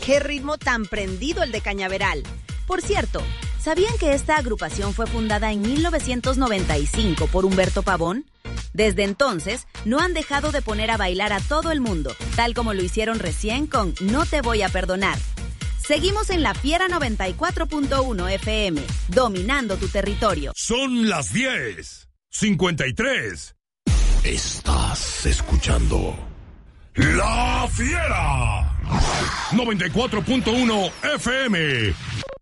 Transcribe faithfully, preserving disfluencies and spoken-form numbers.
¡Qué ritmo tan prendido el de Cañaveral! Por cierto, ¿sabían que esta agrupación fue fundada en mil novecientos noventa y cinco por Humberto Pavón? Desde entonces, no han dejado de poner a bailar a todo el mundo, tal como lo hicieron recién con No Te Voy a Perdonar. Seguimos en La Fiera noventa y cuatro punto uno F M, dominando tu territorio. Son las diez cincuenta y tres. Estás escuchando La Fiera noventa y cuatro punto uno F M.